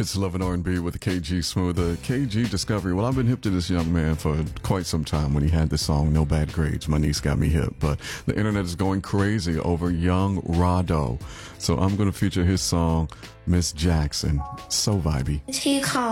It's Love and R&B with KG Smooth. The KG Discovery. Well, I've been hip to this young man for quite some time. When he had the song No Bad Grades, my niece got me hip. But the internet is going crazy over Young Rado. So I'm going to feature his song, Miss Jackson. So vibey. He called.